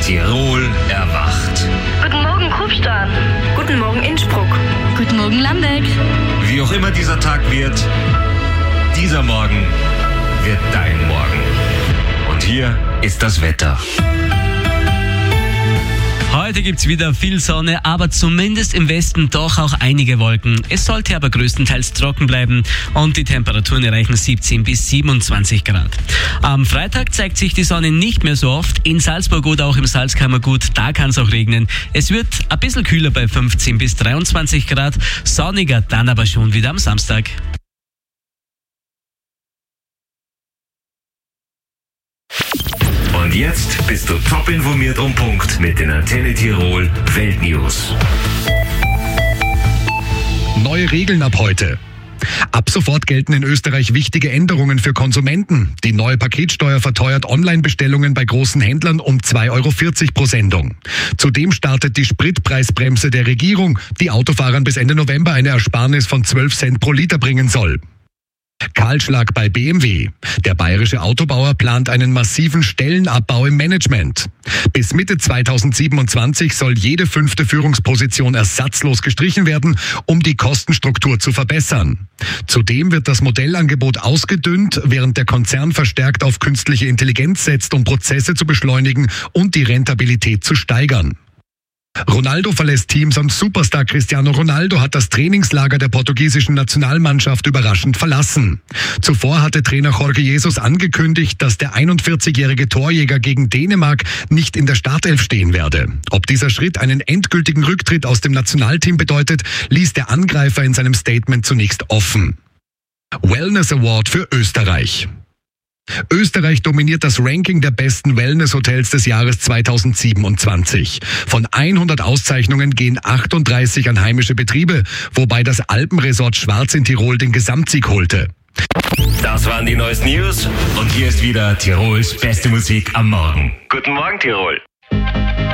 Tirol erwacht. Guten Morgen, Kufstein. Guten Morgen, Innsbruck. Guten Morgen, Lamberg. Wie auch immer dieser Tag wird, dieser Morgen wird dein Morgen. Und hier ist das Wetter. Heute gibt's wieder viel Sonne, aber zumindest im Westen doch auch einige Wolken. Es sollte aber größtenteils trocken bleiben und die Temperaturen erreichen 17 bis 27 Grad. Am Freitag zeigt sich die Sonne nicht mehr so oft. In Salzburg oder auch im Salzkammergut, da kann es auch regnen. Es wird ein bisschen kühler bei 15 bis 23 Grad, sonniger dann aber schon wieder am Samstag. Und jetzt bist du top informiert und Punkt mit den Antenne Tirol Weltnews. Neue Regeln ab heute. Ab sofort gelten in Österreich wichtige Änderungen für Konsumenten. Die neue Paketsteuer verteuert Online-Bestellungen bei großen Händlern um 2,40 Euro pro Sendung. Zudem startet die Spritpreisbremse der Regierung, die Autofahrern bis Ende November eine Ersparnis von 12 Cent pro Liter bringen soll. Kahlschlag bei BMW. Der bayerische Autobauer plant einen massiven Stellenabbau im Management. Bis Mitte 2027 soll jede 5. Führungsposition ersatzlos gestrichen werden, um die Kostenstruktur zu verbessern. Zudem wird das Modellangebot ausgedünnt, während der Konzern verstärkt auf künstliche Intelligenz setzt, um Prozesse zu beschleunigen und die Rentabilität zu steigern. Ronaldo verlässt Teams und Superstar Cristiano Ronaldo hat das Trainingslager der portugiesischen Nationalmannschaft überraschend verlassen. Zuvor hatte Trainer Jorge Jesus angekündigt, dass der 41-jährige Torjäger gegen Dänemark nicht in der Startelf stehen werde. Ob dieser Schritt einen endgültigen Rücktritt aus dem Nationalteam bedeutet, ließ der Angreifer in seinem Statement zunächst offen. Wellness Award für Österreich. Österreich dominiert das Ranking der besten Wellness-Hotels des Jahres 2027. Von 100 Auszeichnungen gehen 38 an heimische Betriebe, wobei das Alpenresort Schwarz in Tirol den Gesamtsieg holte. Das waren die neuesten News und hier ist wieder Tirols beste Musik am Morgen. Guten Morgen, Tirol.